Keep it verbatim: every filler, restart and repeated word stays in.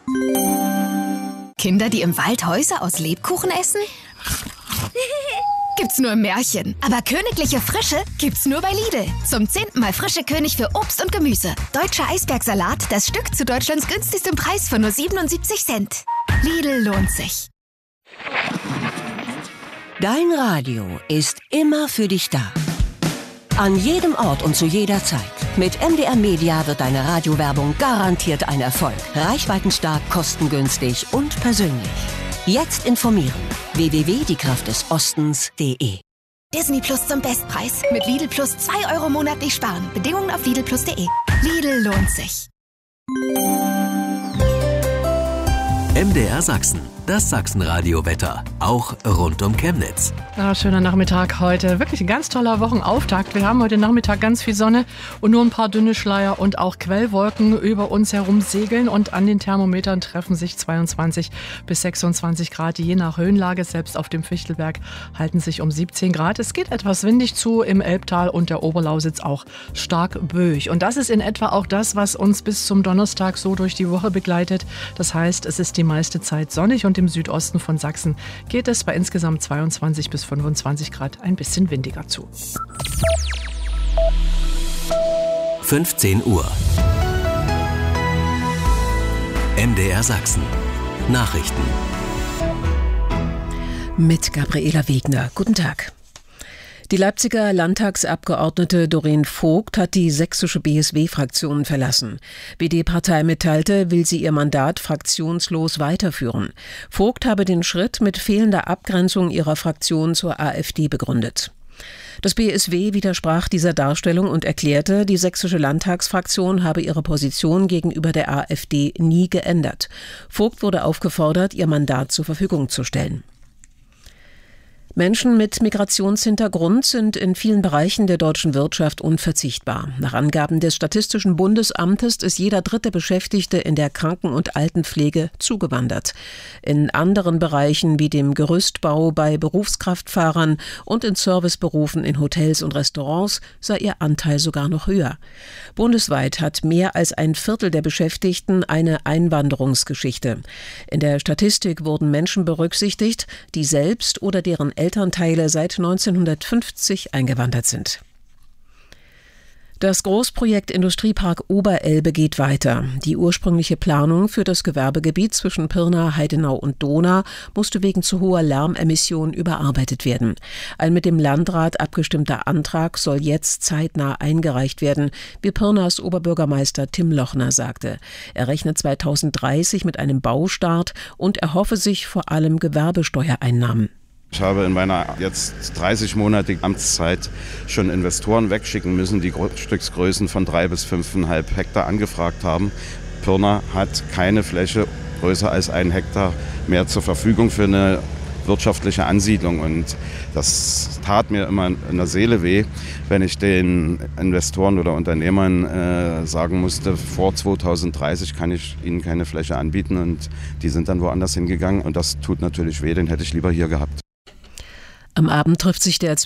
Kinder, die im Wald Häuser aus Lebkuchen essen? Gibt's nur im Märchen. Aber königliche Frische gibt's nur bei Lidl. Zum zehnten Mal frische König für Obst und Gemüse. Deutscher Eisbergsalat, das Stück zu Deutschlands günstigstem Preis für nur siebenundsiebzig Cent. Lidl lohnt sich. Dein Radio ist immer für dich da. An jedem Ort und zu jeder Zeit. Mit M D R Media wird deine Radiowerbung garantiert ein Erfolg. Reichweitenstark, kostengünstig und persönlich. Jetzt informieren. w w w punkt die kraft des ostens punkt de. Disney Plus zum Bestpreis. Mit Lidl Plus zwei Euro monatlich sparen. Bedingungen auf lidl plus punkt de. Lidl lohnt sich. M D R Sachsen, das Sachsenradio-Wetter, auch rund um Chemnitz. Ja, schöner Nachmittag heute. Wirklich ein ganz toller Wochenauftakt. Wir haben heute Nachmittag ganz viel Sonne und nur ein paar dünne Schleier und auch Quellwolken über uns herum segeln. Und an den Thermometern treffen sich zweiundzwanzig bis sechsundzwanzig Grad. Je nach Höhenlage, selbst auf dem Fichtelberg, halten sich um siebzehn Grad. Es geht etwas windig zu, im Elbtal und der Oberlausitz auch stark böig. Und das ist in etwa auch das, was uns bis zum Donnerstag so durch die Woche begleitet. Das heißt, es ist die meiste Zeit sonnig und im Südosten von Sachsen geht es bei insgesamt zweiundzwanzig bis fünfundzwanzig Grad ein bisschen windiger zu. fünfzehn Uhr. M D R Sachsen. Nachrichten. Mit Gabriela Wegner. Guten Tag. Die Leipziger Landtagsabgeordnete Doreen Vogt hat die sächsische B S W-Fraktion verlassen. Wie die Partei mitteilte, will sie ihr Mandat fraktionslos weiterführen. Vogt habe den Schritt mit fehlender Abgrenzung ihrer Fraktion zur AfD begründet. Das B S W widersprach dieser Darstellung und erklärte, die sächsische Landtagsfraktion habe ihre Position gegenüber der AfD nie geändert. Vogt wurde aufgefordert, ihr Mandat zur Verfügung zu stellen. Menschen mit Migrationshintergrund sind in vielen Bereichen der deutschen Wirtschaft unverzichtbar. Nach Angaben des Statistischen Bundesamtes ist jeder dritte Beschäftigte in der Kranken- und Altenpflege zugewandert. In anderen Bereichen wie dem Gerüstbau, bei Berufskraftfahrern und in Serviceberufen in Hotels und Restaurants sei ihr Anteil sogar noch höher. Bundesweit hat mehr als ein Viertel der Beschäftigten eine Einwanderungsgeschichte. In der Statistik wurden Menschen berücksichtigt, die selbst oder deren Elternteile seit neunzehnhundertfünfzig eingewandert sind. Das Großprojekt Industriepark Oberelbe geht weiter. Die ursprüngliche Planung für das Gewerbegebiet zwischen Pirna, Heidenau und Dohna musste wegen zu hoher Lärmemissionen überarbeitet werden. Ein mit dem Landrat abgestimmter Antrag soll jetzt zeitnah eingereicht werden, wie Pirnas Oberbürgermeister Tim Lochner sagte. Er rechnet zweitausenddreißig mit einem Baustart und erhoffe sich vor allem Gewerbesteuereinnahmen. Ich habe in meiner jetzt dreißigmonatigen Amtszeit schon Investoren wegschicken müssen, die Grundstücksgrößen von drei bis fünfeinhalb Hektar angefragt haben. Pirna hat keine Fläche größer als einen Hektar mehr zur Verfügung für eine wirtschaftliche Ansiedlung. Und das tat mir immer in der Seele weh, wenn ich den Investoren oder Unternehmern äh, sagen musste, vor zweitausenddreißig kann ich ihnen keine Fläche anbieten. Und die sind dann woanders hingegangen. Und das tut natürlich weh, den hätte ich lieber hier gehabt. Am Abend trifft sich der